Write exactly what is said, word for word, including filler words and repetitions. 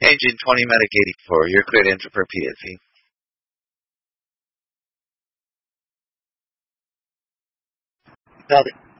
Engine twenty Medic eighty-four, you're clear to enter for P S V. Building.